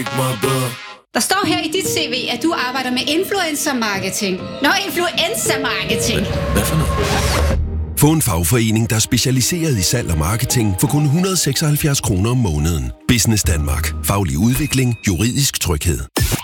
Der står her i dit CV, at du arbejder med influencer marketing. Influencer marketing. Hvad for noget? Få en fagforening, der er specialiseret i salg og marketing for kun 176 kroner om måneden. Business Danmark. Faglig udvikling. Juridisk tryghed.